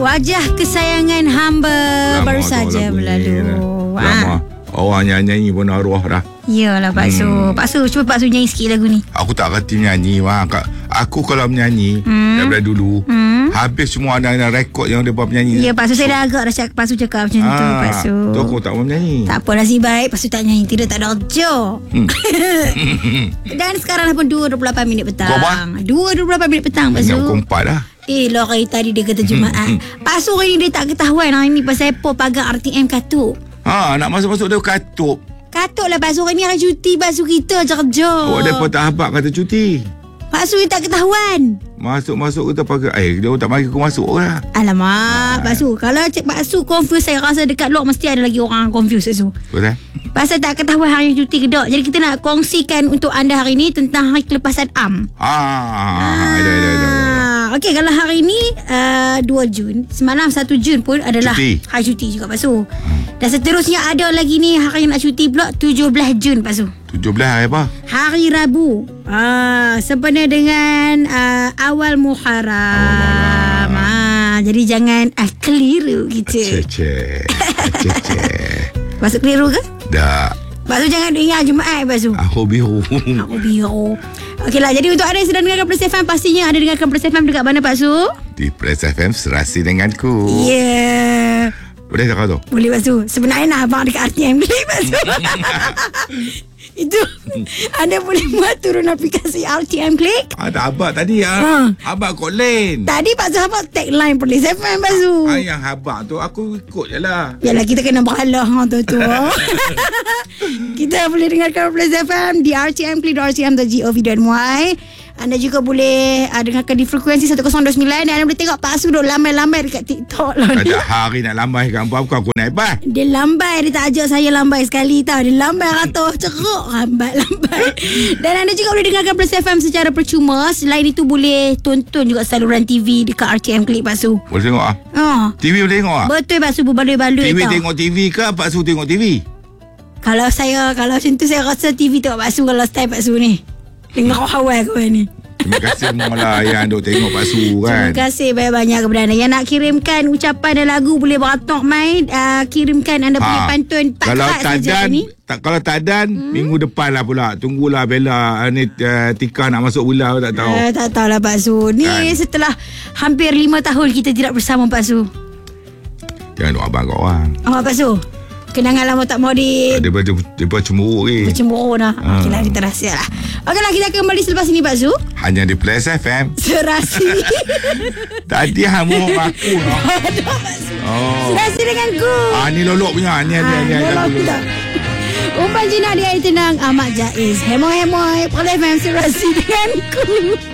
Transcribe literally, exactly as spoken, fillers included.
Wajah kesayangan hamba lama baru saja berlalu. Lama. Orang nyanyi pun arwah dah. Yalah Pak Su. Hmm. Pak Su, cuba Pak Su nyanyi sikit lagu ni. Aku tak kerti menyanyi. Wah. Aku kalau menyanyi hmm. daripada dulu hmm. habis semua ada rekod yang dia buat penyanyi. Ya Pak Su, saya dah agak dah cakap Pak Su cakap macam ha, tu Pak Su. Tu aku tak mau menyanyi. Tak apa, nasib baik Pak Su tak nyanyi. Tidak tak ada ojo. Hmm. Dan sekarang dah pun dua dua puluh lapan minit petang. dua dua puluh lapan minit petang Pak Su. Pukul empat dah. Eh, lori tadi dia kata Jumaat. Pak Su hari ni dia tak ketahuan hari ni pasal apa pagar R T M katuk. Ha, nak masuk-masuk dia katuk. Katuk lah Pak Su, hari ni hari cuti Pak Su kita kerja. Oh, dia pun tak habak kata cuti. Pak Su tak ketahuan. Masuk-masuk kita pakai. Eh, dia tak bagi aku masuk lah. Alamak, ha. Pak Su, kalau cik Pak Su confuse, saya rasa dekat luar mesti ada lagi orang confuse Pak Su. Betul? Pasal tak ketahuan hari cuti ke tak. Jadi kita nak kongsikan untuk anda hari ni tentang hari kelepasan am. Ah, ada ada ada. Okey, kalau hari ni uh, dua Jun, semalam satu Jun pun adalah cuti. Hari cuti juga Pak Su. Hmm. Dan seterusnya ada lagi ni hari nak cuti pula tujuh belas Jun Pak Su. tujuh belas hari apa? Hari Rabu. Ah, sempena dengan uh, awal Muharram. Ah, jadi jangan ah, keliru kita. Cece. Cece. Masuk keliru ke? Tak. Pak Su jangan ingat Jumaat Pak Su. Aku biru. Aku biru. Okeylah, jadi untuk anda yang sedang dengarkan Plus F M, pastinya ada dengarkan Plus F M dekat mana Pak Su? Di Plus F M serasi denganku. Ya. Yeah. Boleh tak kau tu? Boleh Pak Su. Sebenarnya nak abang dekat R T M Click Pak Su. Itu anda boleh buat turun aplikasi R T M Click. Ah, tak abang tadi ya. Ha. Abang kod lain. Tadi Pak Su abang tagline Plus F M Pak Su. Ah, yang abang tu aku ikut je lah. Yalah, kita kena beralah hang tu tu. Kita boleh dengarkan Plus F M di r t m click dot r t m dot gov dot my. Anda juga boleh uh, dengarkan di frekuensi seratus dua puluh sembilan. Dan anda boleh tengok Pak Su duk lambai-lambai dekat TikTok lah. Ada hari nak lambai kan apa-apa aku naik bas. Dia lambai, dia tak ajak saya lambai sekali tau. Dia lambai ratus ceruk, lambai-lambai. Dan anda juga boleh dengarkan Plus F M secara percuma. Selain itu boleh tonton juga saluran T V dekat R T M Click Pak Su. Boleh tengok ah? Oh. T V boleh tengok ah? Betul Pak Su, berbaloi-baloi T V tau. tengok T V ke Pak Su tengok T V? Kalau saya, kalau macam tu saya rasa T V tengok Pak Su kalau style Pak Su ni. Tengok awal kau ni. Terima kasih Mola yang duk tengok Pak Su kan. Terima kasih banyak-banyak kepada anda yang nak kirimkan ucapan dan lagu, boleh beratok main uh, kirimkan anda ha. punya pantun kalau tak dan tak, kalau tak dan hmm? minggu depan lah pula. Tunggulah Bella ni uh, Tika nak masuk bulan tak tahu. Uh, tak tahulah Pak Su. Ni kan? Setelah hampir lima tahun kita tidak bersama Pak Su. Jangan duk abang kau orang. Oh Pak Su, kenangan lama tak mau di... Dia dia, dia, dia cemburu ke? Bercemburu dah. Ha. Okeylah, kita rahsia lah. Okeylah, kita akan kembali selepas ini Pak Su. Hanya di Plus F M. Serasi. Tadi hamu aku. Ada Pak Su. Oh. Serasi denganku. Ah, ni lolok punya. Ni, ni, ni. Lolok kita. Umpan jinak di air tenang Ahmad Jaiz. Hemoy-hemoy. Plus F M serasi denganku.